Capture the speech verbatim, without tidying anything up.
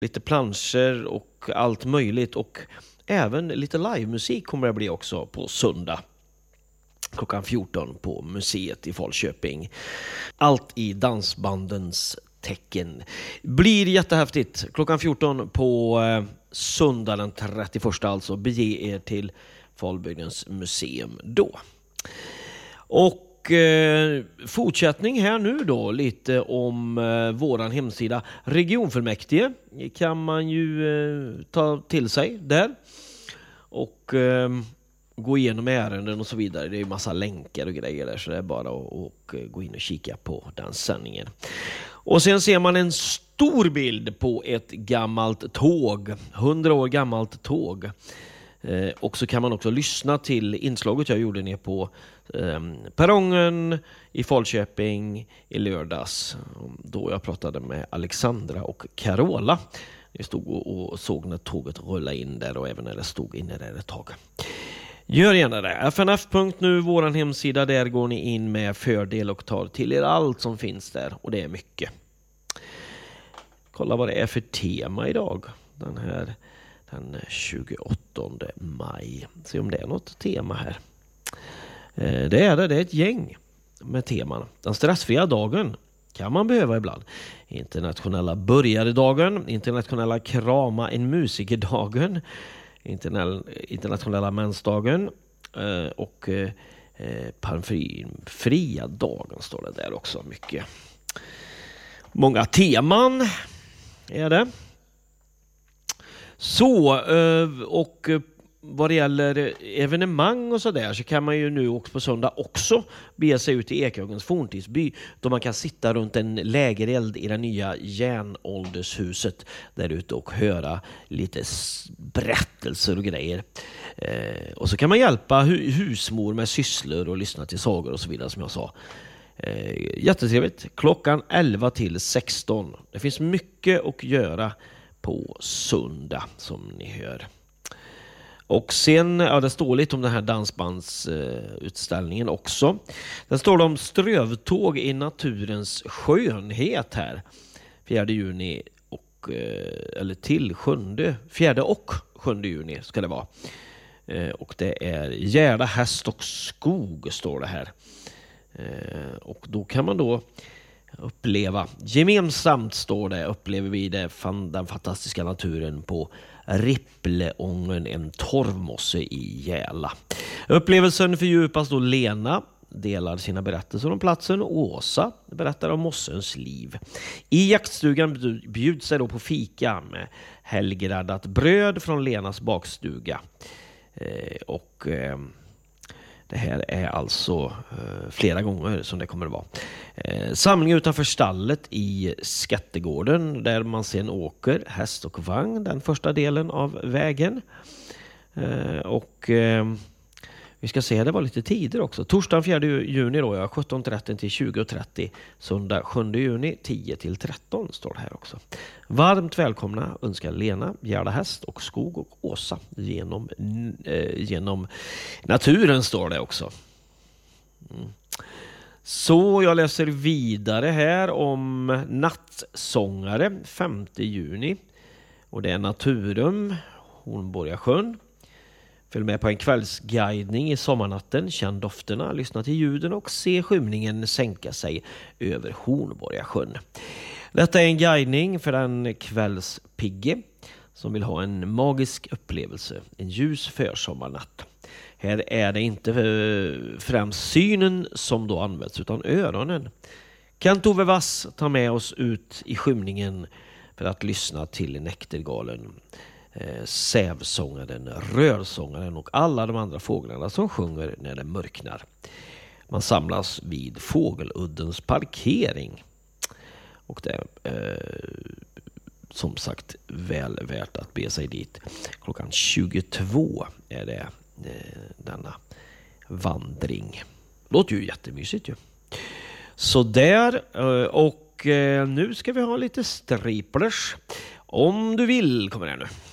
lite planscher och allt möjligt. Och även lite livemusik kommer det bli också på söndag. Klockan fjorton på museet i Falköping. Allt i dansbandens tecken. Blir jättehäftigt. Klockan fjorton på eh, söndag den trettioförsta alltså. Bege er till Falbygdens museum då. Och eh, fortsättning här nu då lite om eh, våran hemsida. Regionfullmäktige kan man ju eh, ta till sig där. Och eh, gå igenom ärenden och så vidare. Det är ju massa länkar och grejer där, så det är bara att och gå in och kika på den sändningen. Och sen ser man en stor bild på ett gammalt tåg. hundra år gammalt tåg. Eh, och så kan man också lyssna till inslaget jag gjorde ner på eh, perrongen i Falköping i lördags. Då jag pratade med Alexandra och Carola. Jag stod och, och såg när tåget rullade in där och även när det stod inne där ett tag. Gör gärna det. F N F punkt nu, våran hemsida. Där går ni in med fördel och tar till er allt som finns där. Och det är mycket. Kolla vad det är för tema idag. Den här den tjugoåttonde maj. Se om det är något tema här. Det är det. Det är ett gäng med teman. Den stressfria dagen kan man behöva ibland. Internationella börjaredagen. Internationella krama en musikerdagen. Internationella mensdagen och parfymfria dagen står det där också mycket. Många teman är det. Så, och vad det gäller evenemang och sådär så kan man ju nu också på söndag också bege sig ut i Ekhagens forntidsby då man kan sitta runt en lägereld i det nya järnåldershuset där ute och höra lite berättelser och grejer. Eh, och så kan man hjälpa hu- husmor med sysslor och lyssna till sagor och så vidare som jag sa. Eh, jättetrevligt. Klockan elva till sexton. Det finns mycket att göra på söndag som ni hör. Och sen, ja det står lite om den här dansbandsutställningen uh, också. Det står det om strövtåg i naturens skönhet här. fjärde juni och, uh, eller till sjunde, fjärde och sjunde juni ska det vara. Uh, och det är Gärda, häst och skog står det här. Uh, och då kan man då uppleva, gemensamt står det, upplever vi det, fan, den fantastiska naturen på Rippleången, en torvmosse i Gäla. Upplevelsen fördjupas då Lena delar sina berättelser om platsen och Åsa berättar om mossens liv. I jaktstugan bjuds sig då på fika med helgräddat bröd från Lenas bakstuga. Eh, och eh, det här är alltså eh, flera gånger som det kommer att vara. Eh, samling utanför stallet i Skattegården där man sen åker häst och vagn den första delen av vägen. Eh, och eh, vi ska se, det var lite tider också. Torsdagen fjärde juni då, ja, sjutton trettio till tjugo trettio. Söndag sjunde juni tio till tretton står det här också. Varmt välkomna önskar Lena, Gärda, häst och skog och Åsa genom, eh, genom naturen står det också. Mm. Så jag läser vidare här om nattsångare femte juni. Och det är Naturum, Hornborgasjön. Följ med på en kvällsguidning i sommarnatten, känn dofterna, lyssna till ljuden och se skymningen sänka sig över Hornborgasjön. Detta är en guidning för den kvällspigge som vill ha en magisk upplevelse, en ljus försommarnatt. Här är det inte främst synen som då används utan öronen. Kent Ove Vass tar med oss ut i skymningen för att lyssna till näktergalen, eh, sävsångaren, rörsångaren och alla de andra fåglarna som sjunger när det mörknar. Man samlas vid Fågeluddens parkering. Och det är eh, som sagt väl värt att be sig dit. Klockan tjugotvå är det eh, denna vandring. Låter ju jättemysigt ju. Så där, eh, och eh, nu ska vi ha lite striplers. Om du vill, kommer det nu.